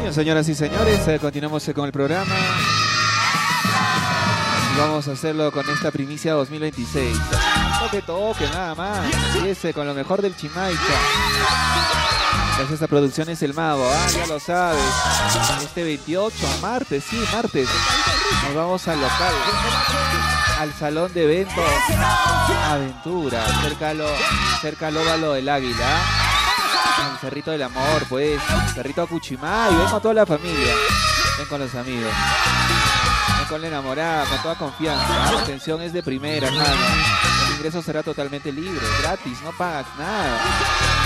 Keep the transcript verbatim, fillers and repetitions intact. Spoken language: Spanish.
Bien, señoras y señores, eh, continuamos eh, con el programa. Y vamos a hacerlo con esta primicia dos mil veintiséis. Toque, toque, nada más. Y ese con lo mejor del Chimaica. Pues esta producción es El Mago, ah, ya lo sabes. Este veintiocho, martes, sí, martes. Nos vamos al local, al salón de eventos Aventura, cerca, lo, cerca al óvalo del Águila. El Cerrito del Amor, pues, Cerrito Acuchimay, ven con toda la familia, ven con los amigos, ven con la enamorada, con toda confianza. La atención es de primera, hermano. El ingreso será totalmente libre, gratis, no pagas nada.